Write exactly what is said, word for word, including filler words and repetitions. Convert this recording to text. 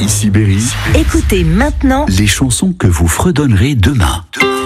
Ici Berry. Écoutez maintenant Les chansons que vous fredonnerez demain. Demain.